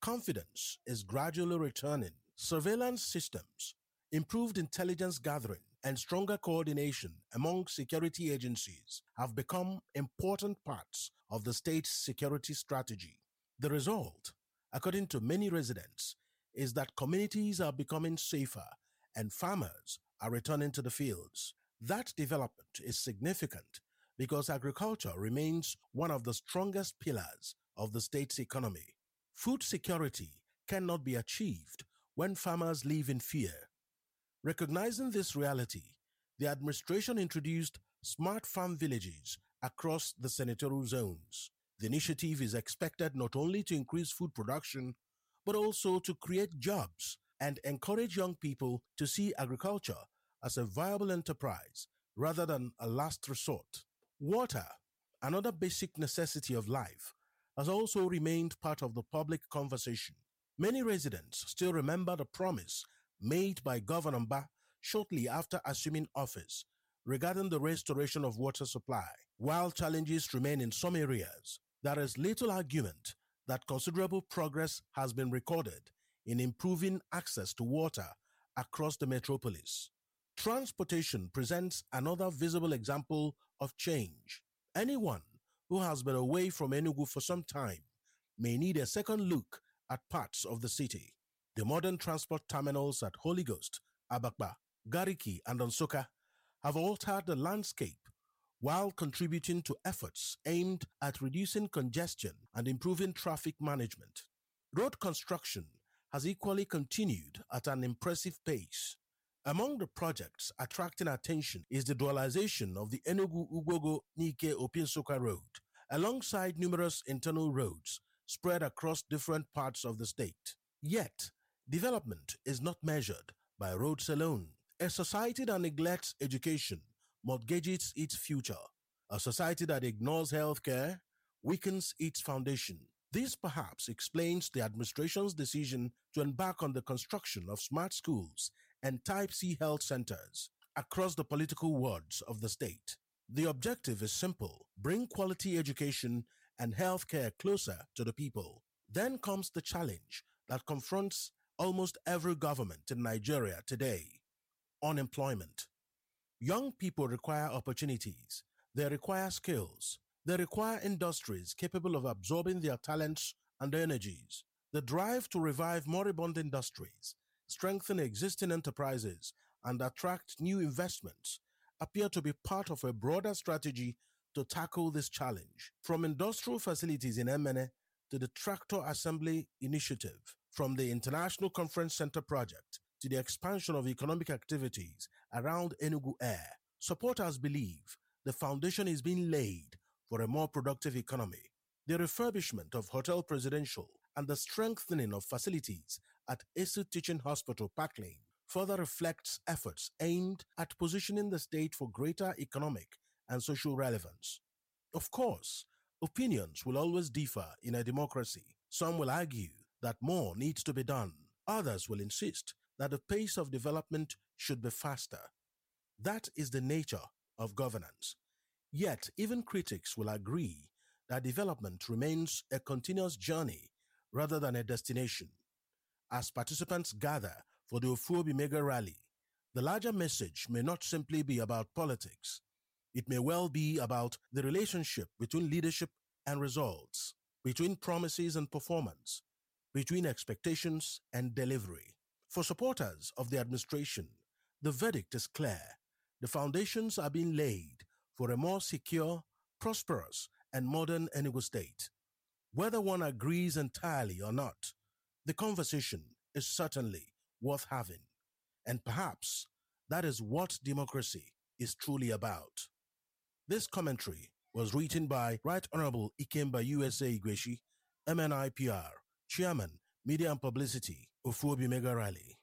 confidence is gradually returning. Surveillance systems, improved intelligence gathering, and stronger coordination among security agencies have become important parts of the state's security strategy. The result, according to many residents, is that communities are becoming safer and farmers are returning to the fields. That development is significant because agriculture remains one of the strongest pillars of the state's economy. Food security cannot be achieved when farmers live in fear. Recognizing this reality, the administration introduced smart farm villages across the senatorial zones. The initiative is expected not only to increase food production, but also to create jobs and encourage young people to see agriculture as a viable enterprise rather than a last resort. Water, another basic necessity of life, has also remained part of the public conversation. Many residents still remember the promise made by Governor Mba shortly after assuming office regarding the restoration of water supply. While challenges remain in some areas, there is little argument that considerable progress has been recorded in improving access to water across the metropolis. Transportation presents another visible example of change. Anyone who has been away from Enugu for some time may need a second look at parts of the city. The modern transport terminals at Holy Ghost, Abakba, Gariki, and Onsoka have altered the landscape while contributing to efforts aimed at reducing congestion and improving traffic management. Road construction has equally continued at an impressive pace. Among the projects attracting attention is the dualization of the Enugu-Ugogo-Nike-Opinsoka Road, alongside numerous internal roads spread across different parts of the state. Yet, development is not measured by roads alone. A society that neglects education mortgages its future. A society that ignores healthcare weakens its foundation. This perhaps explains the administration's decision to embark on the construction of smart schools and Type C health centers across the political wards of the state. The objective is simple: bring quality education and healthcare closer to the people. Then comes the challenge that confronts almost every government in Nigeria today: unemployment. Young people require opportunities. They require skills. They require industries capable of absorbing their talents and energies. The drive to revive moribund industries, strengthen existing enterprises, and attract new investments appear to be part of a broader strategy to tackle this challenge. From industrial facilities in Emene to the Tractor Assembly Initiative, from the International Conference Center project to the expansion of economic activities around Enugu Air, supporters believe the foundation is being laid for a more productive economy. The refurbishment of Hotel Presidential and the strengthening of facilities at Esu Teaching Hospital, Park Lane, further reflects efforts aimed at positioning the state for greater economic and social relevance. Of course, opinions will always differ in a democracy. Some will argue that more needs to be done. Others will insist that the pace of development should be faster. That is the nature of governance. Yet, even critics will agree that development remains a continuous journey rather than a destination. As participants gather for the Ofuobi Mega Rally, the larger message may not simply be about politics. It may well be about the relationship between leadership and results, between promises and performance, between expectations and delivery. For supporters of the administration, the verdict is clear. The foundations are being laid for a more secure, prosperous, and modern Enugu state. Whether one agrees entirely or not, the conversation is certainly worth having. And perhaps that is what democracy is truly about. This commentary was written by Right Honorable Ikemba USA Igweshi, MNIPR, Chairman, Media and Publicity, Ofuobi Mega Rally.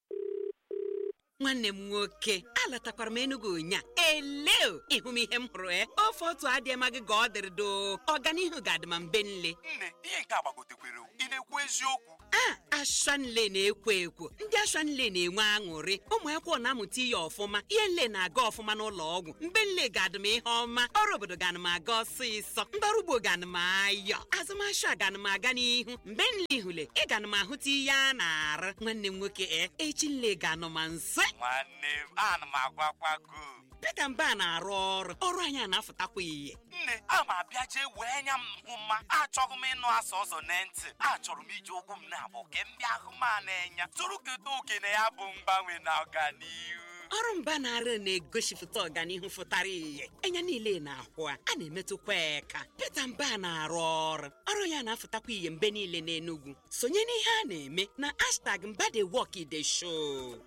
Nwanne m nwoke alatakwara m Enugu nya eleo ihumi ihe m hụrụ ofe otu adị emaghị ka ọ dịrị do ọganihu ga-adị ma mbe nle nne ihe nke agbagotekwere ị na-ekwu eziokwu? Ashanle na-ekwo ekwo. Ndị Ashanle na-enwe aṅụrị. Ụmụ akwụkwọ na-amụta ihe ọfụma. Ihe nle na-aga ọfụma n'ụlọ ọgwụ. Mgbe nle ga-adị m ihe ọma. Ọrụ obodo ga m aga ọsịsọ. Ndị ọrụ ugbo ga m ayọ. Azụmahịa ga m aga n'ihu. Mgbe nle hụle, ị ga m ahụta ihe a na-arụ. Nwanne m nwoke echi nle ga-anọ ma nse. Nwanne m, ana m agwakwago. Peter Mba na-arụ ọrụ anyị na-afụtakwa ihe. Nne, ama abịa jee wee nya m hụ mma. Achọghị m ịnụ asa ọzọ na ntị. Achọrọ m iji ụkwụ m na-abụ ke m bịa hụ ma na-enya. Tụrụ kedu oke na ya bụ mgbanwe na ọganihu. Ọrụ Mba na-arụ na-egosipụta ọganihu fụtara ihe. Enya niile na-ahụ a na-emetụkwa eka. Peter Mba na-arụ ọrụ ya na-afụtakwa ihe mgbe niile n'Enugu. Sonye n'ihe a na-eme na #MbaDeWalkTheShow.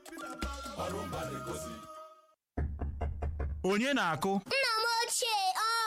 Onye na-akụ? Nna m ochie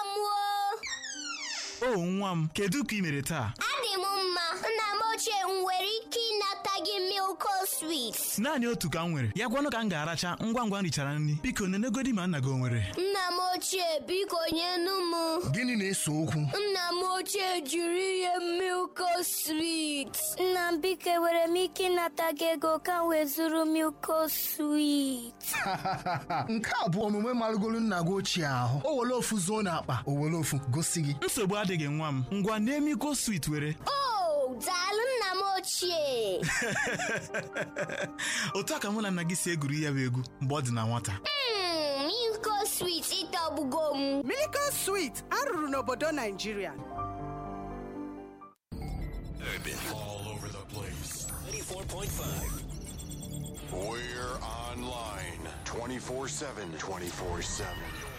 O nwa m, kedu ka ị mere taa? Adị m mma. Nna m ochie, m nwere ike ịnata gị Milko Sweet? Naanị otu ka m nwere. Ya gwanụ ka m ga-aracha ngwa ngwa m richara nri. Biko nenegodi ma nna gị o nwere. Nna m ochie, biko nyenu m. Gịnị na-ese okwu? Nna m ochie jiri ihe Milko Sweet. Nna m biko, enwere m ike ịnata gị ego ka m wee zụrụ Milko Sweet? Nke a bụ omume marụgolu nna gị ochie ahụ. O were ofu zuo n'akpa, o were ofu gosi gị. Nsogbu adịghị nwa m. Ngwa na-emiko sweet were. Daalụ nna m ochie. Otu a ka mụ na nna gị si egwuri ya bụ egwu mgbe ọ dị na nwata. Milko Sweet ịtọgbugo m. Milko Sweet arụrụ n'obodo Nigeria. All over the place. 94.5. We're online 24/7.